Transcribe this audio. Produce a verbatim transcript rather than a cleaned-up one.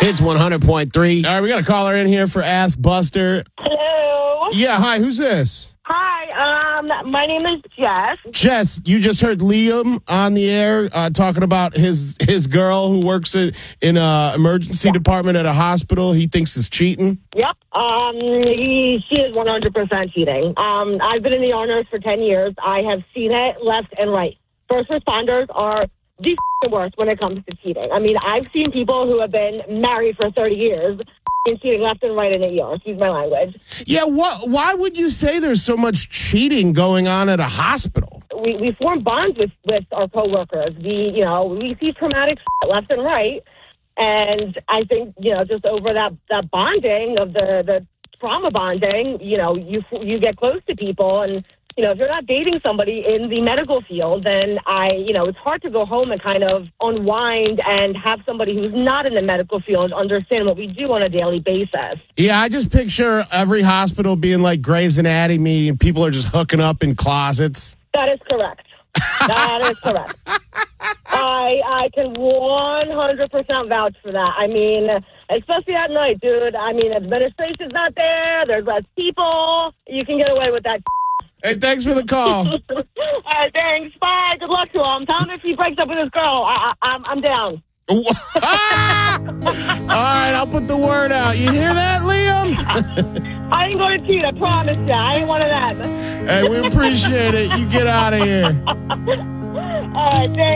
Hits one hundred point three. All right, we got a caller in here for Ask Buster. Hello. Yeah, hi, who's this? Hi, um, my name is Jess. Jess, you just heard Liam on the air uh, talking about his his girl who works in in a emergency department at a hospital. He thinks is cheating. Yep. Um, he, she is one hundred percent cheating. Um, I've been in the honors for ten years. I have seen it left and right. First responders are the f***ing worst when it comes to cheating. I mean, I've seen people who have been married for thirty years f***ing cheating left and right in the E R. Excuse my language. Yeah, what? Why would you say there's so much cheating going on at a hospital? We we form bonds with, with our coworkers. We, you know, we see traumatic shit left and right. And I think, you know, just over that, that bonding of the, the trauma bonding, you know, you you get close to people. And, you know, if you're not dating somebody in the medical field, then I, you know, it's hard to go home and kind of unwind and have somebody who's not in the medical field understand what we do on a daily basis. Yeah, I just picture every hospital being like Grey's Anatomy and people are just hooking up in closets. That is correct. That is correct. I I can one hundred percent vouch for that. I mean, especially at night, dude. I mean, administration's not there. There's less people. You can get away with that. Hey, thanks for the call. All right, thanks. Bye. Good luck to him. Tell him if he breaks up with his girl, I, I, I'm, I'm down. Ah! All right, I'll put the word out. You hear that, Liam? I ain't going to cheat. I promise you. I ain't one of them. Hey, we appreciate it. You get out of here. All right, thanks.